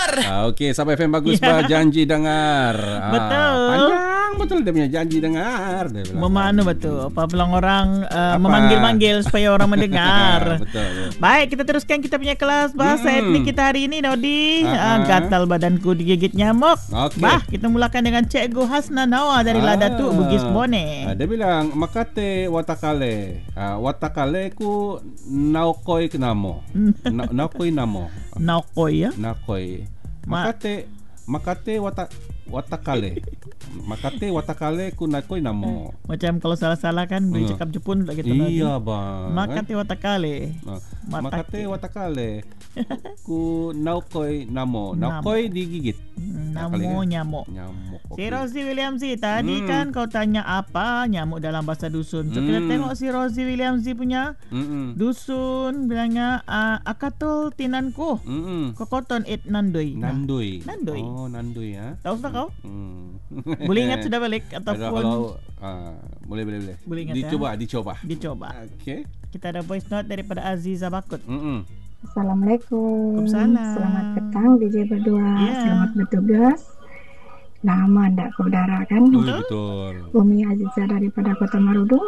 dengar. Okey, Sabah FM bagus bah janji dengar. Betul. Panjang betul dia punya janji dengar. Dia bilang. Memanu betul. Apa bilang orang memanggil-manggil supaya orang mendengar. Betul. Baik, kita teruskan kita punya kelas bahasa etnik kita hari ini, Nodi. Gatal badanku digigit nyamuk. Okey. Bah, kita mulakan dengan Cikgu Hasna Nawa dari Ladatu, Bugis Bone. Dia bilang makate watakale. Watakale ku naokoi namo. Naokoi namo. Naokoi ya. Nakoi. Makate watakale. Makate watakale ku nakoi namo. Macam kalau salah-salah kan boleh cakap Jepun lagi tu. Iya bang. Makate watakale. Makate watakale ku naokoi namo. Naokoi digigit. Namo nyamuk. Nyamuk. Si Rosie William Z tadi kan kau tanya apa nyamuk dalam bahasa dusun. So kita tengok si Rosie William Z punya dusun bilangnya akatul tinanku. Kokoton it nandoi. Nandoi. Nandoi. Oh, nandoi ya. Tahu tak kau? Boleh ingat sudah balik ataupun kalau boleh. Boleh ingat Dicoba. Okey. Kita ada voice note daripada Aziza Bakut. Assalamualaikum. Waalaikumsalam. Selamat petang DJ berdua. Selamat bertugas. Lama tak ke udara kan? Betul. Umi Aziza daripada Kota Marudu.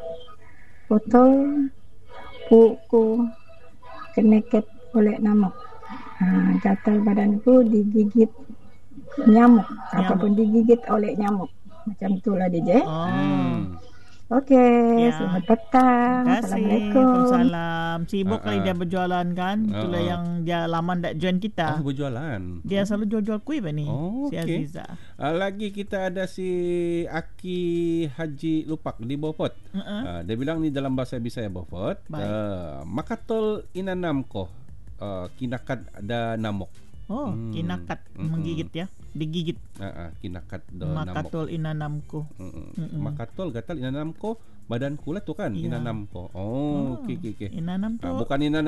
Botol puku keneket oleh nyamuk. Gatal badanku digigit nyamuk ataupun digigit oleh nyamuk. Macam itulah DJ. Okey, selamat petang. Assalamualaikum. Waalaikumsalam. Sibuk kali dia berjualan kan. Itulah yang dia lama tak join kita. Berjualan. Dia selalu jual-jual kuih ni. Si Aziza. Lagi kita ada si Aki Haji Lupak di Beaufort. Dia bilang ni dalam bahasa Bisaya Beaufort. Makatol inanamko. Kinakat ada namok. Kinakat menggigit ya. Digigit. Kinakat do namok. Makatol inanamko. Makatol gatal inanamko badanku lah tu kan inanamko. Okey. Inanam tu bukan inanam